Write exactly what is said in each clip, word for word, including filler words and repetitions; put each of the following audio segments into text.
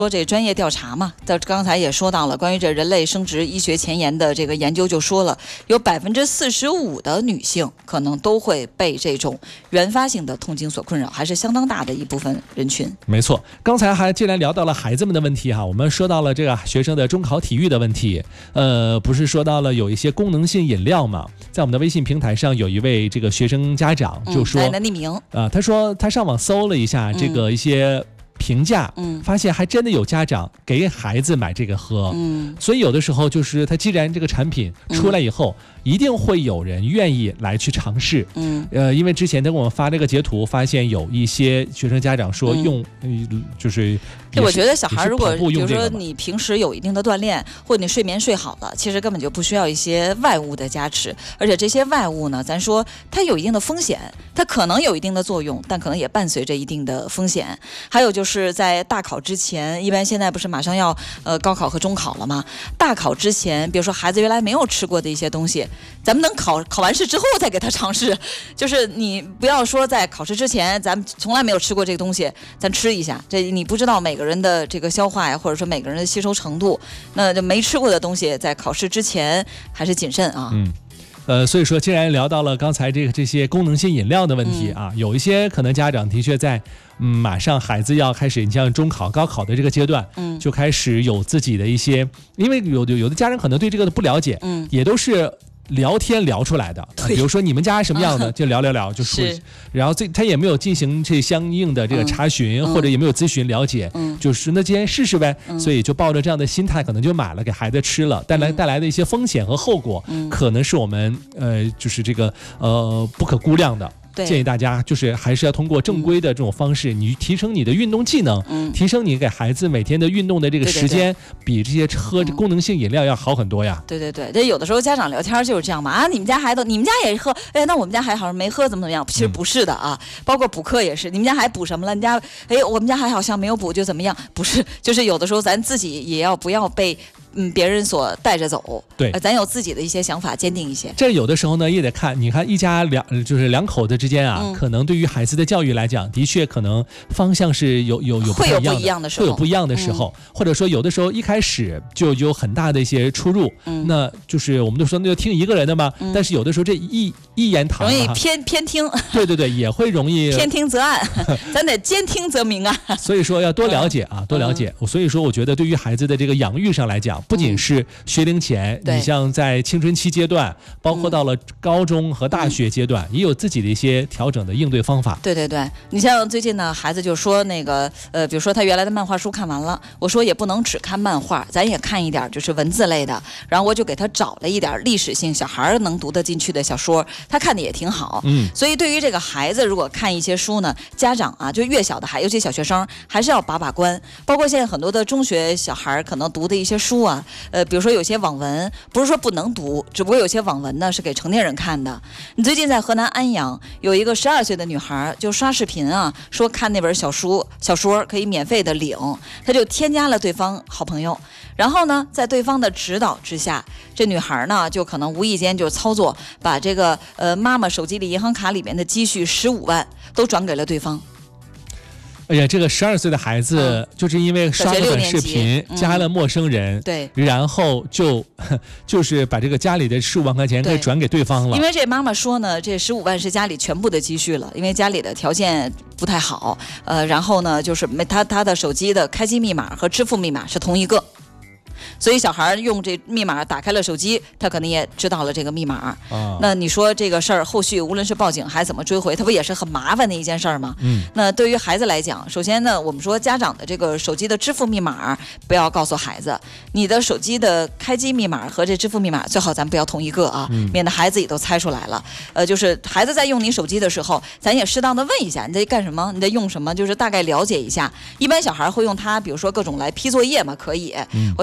说这专业调查嘛，在刚才也说到了，关于这人类生殖医学前沿的这个研究就说了，有百分之四十五的女性可能都会被这种原发性的痛经所困扰，还是相当大的一部分人群。 没错，刚才还既然聊到了孩子们的问题哈，我们说到了这个学生的中考体育的问题，呃，不是说到了有一些功能性饮料嘛，在我们的微信平台上有一位这个学生家长就说， 嗯，匿名啊、呃，他说他上网搜了一下这个一些。评价，嗯，发现还真的有家长给孩子买这个喝，嗯，所以有的时候就是他既然这个产品出来以后，嗯、一定会有人愿意来去尝试，嗯，呃，因为之前他给我们发这个截图，发现有一些学生家长说用，嗯、呃，就是， 我觉得小孩如果比如说你平时有一定的锻炼，或者你睡眠睡好了，其实根本就不需要一些外物的加持，而且这些外物呢，咱说它有一定的风险，它可能有一定的作用，但可能也伴随着一定的风险，还有就是。是在大考之前，一般现在不是马上要呃高考和中考了吗？大考之前，比如说孩子原来没有吃过的一些东西，咱们能考考完试之后再给他尝试。就是你不要说在考试之前，咱们从来没有吃过这个东西，咱吃一下。这你不知道每个人的这个消化呀，或者说每个人的吸收程度，那就没吃过的东西，在考试之前还是谨慎啊。 嗯。呃，所以说，既然聊到了刚才这个这些功能性饮料的问题啊，嗯、有一些可能家长的确在，嗯，马上孩子要开始，你像中考、高考的这个阶段，嗯，就开始有自己的一些，因为有的有的家人可能对这个不了解，嗯，也都是。聊天聊出来的，比如说你们家什么样的，就聊聊聊就说，然后这他也没有进行这相应的这个查询，嗯、或者也没有咨询了解，嗯、就是那今天试试呗，嗯、所以就抱着这样的心态，可能就买了给孩子吃了，带来带来的一些风险和后果，嗯、可能是我们呃就是这个呃不可估量的。建议大家就是还是要通过正规的这种方式，你提升你的运动技能，嗯、提升你给孩子每天的运动的这个时间，对对对比这些喝功能性饮料要好很多呀。 对对对，这有的时候家长聊天就是这样嘛，啊，你们家孩子，你们家也喝，哎，那我们家还好像没喝，怎么怎么样？其实不是的啊，嗯、包括补课也是，你们家还补什么了？你家，哎，我们家还好像没有补，就怎么样？不是，就是有的时候咱自己也要不要被。嗯，别人所带着走， 对、 呃，咱有自己的一些想法，坚定一些。 这有的时候呢，也得看，你看一家两就是两口子之间啊，嗯、可能对于孩子的教育来讲，的确可能方向是有有有会有不一样的时候， 会有不一样的时候，嗯、或者说有的时候一开始就有很大的一些出入，嗯、那就是我们都说那就听一个人的嘛，嗯、但是有的时候这一一言堂、啊、 容易偏偏听， 对对对，也会容易偏听则暗，咱得兼听则明啊。 所以说要多了解啊，嗯、多了解。所以说，我觉得对于孩子的这个养育上来讲。不仅是学龄前，嗯、你像在青春期阶段，包括到了高中和大学阶段，嗯、也有自己的一些调整的应对方法。 对对对，你像最近呢，孩子就说那个呃，比如说他原来的漫画书看完了，我说也不能只看漫画，咱也看一点就是文字类的。然后我就给他找了一点历史性小孩能读得进去的小说，他看的也挺好。嗯，所以对于这个孩子，如果看一些书呢，家长啊，就越小的孩，尤其小学生，还是要把把关。包括现在很多的中学小孩可能读的一些书啊。呃，比如说有些网文，不是说不能读，只不过有些网文呢是给成年人看的。你最近在河南安阳有一个十二岁的女孩，就刷视频啊，说看那本小书小说可以免费的领，她就添加了对方好朋友，然后呢，在对方的指导之下，这女孩呢就可能无意间就操作，把这个呃妈妈手机里银行卡里面的积蓄十五万都转给了对方。 哎呀，这个十二岁的孩子、嗯、就是因为刷了短视频，加了陌生人， 嗯、对， 然后就就是把这个家里的十五万块钱给转给对方了。 因为这妈妈说呢，这十五万是家里全部的积蓄了，因为家里的条件不太好，呃，然后呢，就是没他他的手机的开机密码和支付密码是同一个。所以小孩用这密码打开了手机，他可能也知道了这个密码。啊、那你说这个事儿后续无论是报警还怎么追回，它不也是很麻烦的一件事儿吗？嗯。那对于孩子来讲，首先呢，我们说家长的这个手机的支付密码不要告诉孩子，你的手机的开机密码和这支付密码最好咱不要同一个啊，嗯、免得孩子也都猜出来了。呃，就是孩子在用你手机的时候，咱也适当的问一下你在干什么，你在用什么，就是大概了解一下。一般小孩会用它，比如说各种来批作业嘛，可以。嗯、我小孩来。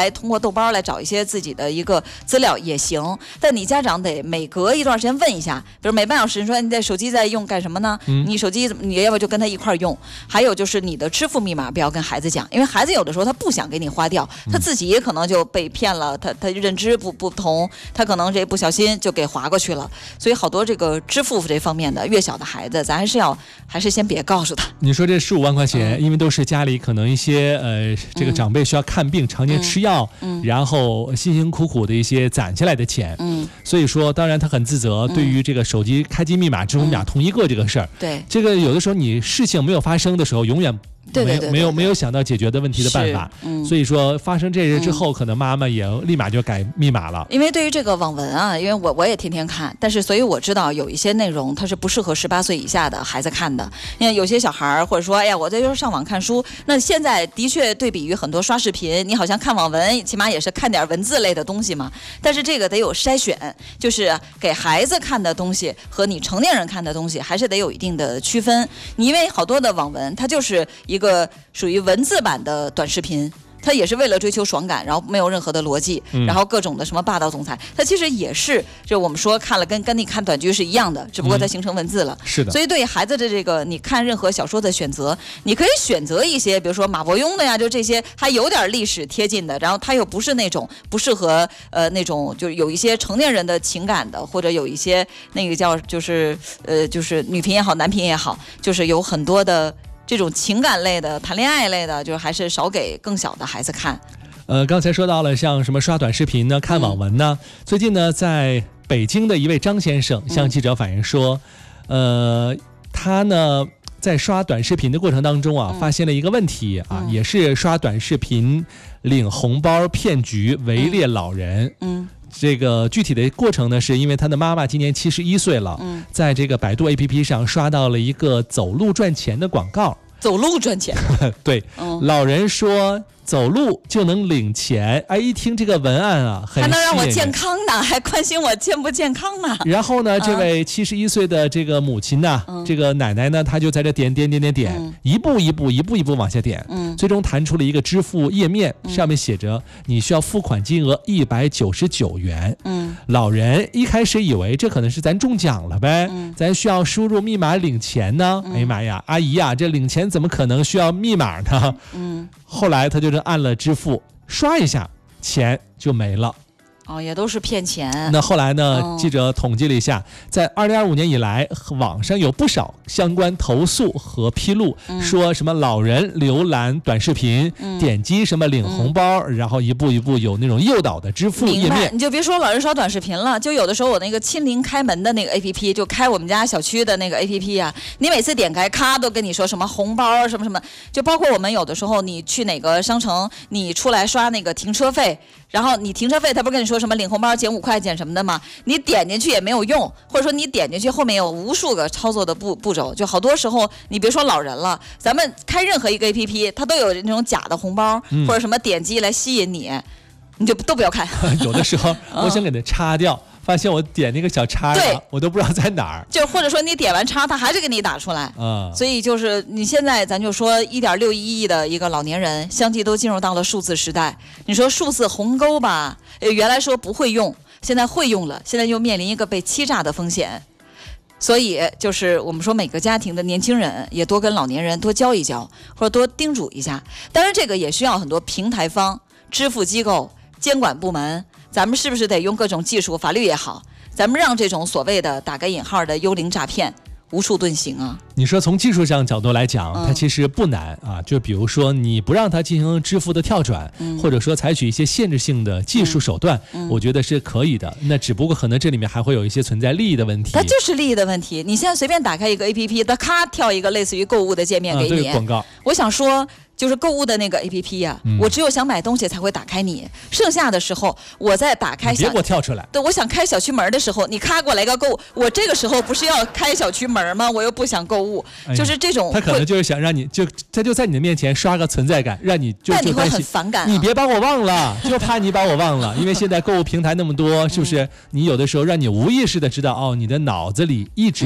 来通过豆包来找一些自己的一个资料也行，但你家长得每隔一段时间问一下，比如每半小时你说你在手机在用干什么呢？嗯、你手机你要不要就跟他一块用？还有就是你的支付密码不要跟孩子讲，因为孩子有的时候他不想给你花掉，他自己也可能就被骗了，他他认知不不同，他可能这不小心就给划过去了。所以好多这个支付这方面的越小的孩子，咱还是要还是先别告诉他。 你说这十五万块钱，嗯、因为都是家里可能一些呃这个长辈需要看病、嗯、常年吃药、嗯，然后辛辛苦苦的一些攒下来的钱，嗯，所以说当然他很自责，嗯、对于这个手机开机密码、支付密码同一个这个事儿， 对， 这个有的时候你事情没有发生的时候，永远。 对对对对对没有没有想到解决的问题的办法，嗯、所以说发生这事之后、嗯，可能妈妈也立马就改密码了。 因为对于这个网文啊，因为我我也天天看，但是所以我知道有一些内容它是不适合十八岁以下的孩子看的。因为有些小孩或者说，哎呀，我在这上网看书，那现在的确对比于很多刷视频，你好像看网文，起码也是看点文字类的东西嘛。但是这个得有筛选，就是给孩子看的东西和你成年人看的东西，还是得有一定的区分。你因为好多的网文，它就是一。一个属于文字版的短视频，它也是为了追求爽感，然后没有任何的逻辑，然后各种的什么霸道总裁，它其实也是就我们说看了跟跟你看短剧是一样的，只不过它形成文字了。 嗯、是的。 所以对孩子的这个你看任何小说的选择，你可以选择一些，比如说马伯庸的呀，就这些还有点历史贴近的，然后它又不是那种不适合呃那种就有一些成年人的情感的，或者有一些那个叫就是呃就是女频也好，男频也好，就是有很多的。这种情感类的、谈恋爱类的，就是还是少给更小的孩子看。 呃，刚才说到了像什么刷短视频呢、看网文呢，嗯、最近呢，在北京的一位张先生向记者反映说，嗯、呃，他呢在刷短视频的过程当中啊，嗯、发现了一个问题啊，嗯、也是刷短视频领红包骗局围猎老人。嗯。嗯这个具体的过程呢，是因为他的妈妈今年七十一岁了，嗯，在这个百度 A P P 上刷到了一个走路赚钱的广告。 走路赚钱？ 对，嗯、老人说走路就能领钱，哎，一听这个文案啊，很还能让我健康呢，还关心我健不健康呢。 然后呢，这位七十一岁的这个母亲呢，嗯、这个奶奶呢，她就在这点点点点点，嗯、一步一步一步一步往下点，嗯、最终弹出了一个支付页面，嗯、上面写着你需要付款金额一百九十九元。嗯，老人一开始以为这可能是咱中奖了呗，嗯、咱需要输入密码领钱呢。嗯、哎呀妈呀，阿姨呀，这领钱怎么可能需要密码呢？嗯，后来他就是按了支付，刷一下，钱就没了。 哦，也都是骗钱。 那后来呢？哦、记者统计了一下，在二零二五年以来，网上有不少相关投诉和披露，嗯、说什么老人浏览短视频，嗯、点击什么领红包，嗯、然后一步一步有那种诱导的支付页面。 你就别说老人刷短视频了，就有的时候我那个亲临开门的那个 A P P， 就开我们家小区的那个 A P P 啊，你每次点开，咔都跟你说什么红包什么什么，就包括我们有的时候你去哪个商城，你出来刷那个停车费。然后你停车费，他不是跟你说什么领红包减五块减什么的吗？你点进去也没有用，或者说你点进去后面有无数个操作的步步骤，就好多时候你别说老人了，咱们开任何一个 A P P， 它都有那种假的红包、嗯、或者什么点击来吸引你，你就都不要看。 有的时候我想给它叉掉。发现我点那个小叉了，我都不知道在哪儿。 就或者说你点完叉，他还是给你打出来。嗯，所以就是你现在咱就说一点六一亿的一个老年人，相继都进入到了数字时代。你说数字鸿沟吧，原来说不会用，现在会用了，现在又面临一个被欺诈的风险。所以就是我们说每个家庭的年轻人也多跟老年人多教一教，或者多叮嘱一下。当然这个也需要很多平台方、支付机构、监管部门。咱们是不是得用各种技术，法律也好，咱们让这种所谓的打个引号的幽灵诈骗无处遁形啊？ 你说从技术上角度来讲，它其实不难啊。就比如说你不让它进行支付的跳转，嗯、或者说采取一些限制性的技术手段，嗯、我觉得是可以的。那只不过可能这里面还会有一些存在利益的问题。 它就是利益的问题。你现在随便打开一个 A P P， 它咔跳一个类似于购物的界面给你， 啊、广告。 我想说。就是购物的那个 A P P 呀、啊嗯，我只有想买东西才会打开你，剩下的时候我在打开小， 别给我跳出来。 对，我想开小区门的时候，你咔过来个购物，我这个时候不是要开小区门吗？我又不想购物，哎、就是这种。 他可能就是想让你就他就在你的面前刷个存在感，让你就但你会很反感、啊。 你别把我忘了，就怕你把我忘了，因为现在购物平台那么多，是不是？你有的时候让你无意识的知道哦，你的脑子里一直。嗯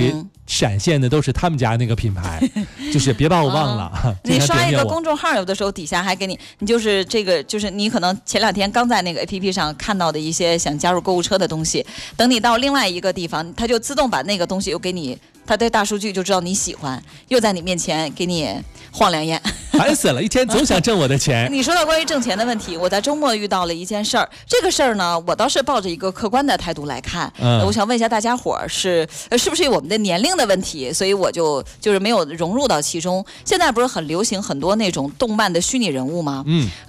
闪现的都是他们家那个品牌，就是别把我忘了。啊、 你刷一个公众号，有的时候底下还给你，你就是这个，就是你可能前两天刚在那个 A P P 上看到的一些想加入购物车的东西，等你到另外一个地方，它就自动把那个东西又给你，它对大数据就知道你喜欢，又在你面前给你晃两眼。 烦死了，一天总想挣我的钱。 你说到关于挣钱的问题，我在周末遇到了一件事儿。这个事儿呢，我倒是抱着一个客观的态度来看。嗯，我想问一下大家伙儿，是呃是不是我们的年龄的问题？所以我就就是没有融入到其中。现在不是很流行很多那种动漫的虚拟人物吗？ 嗯，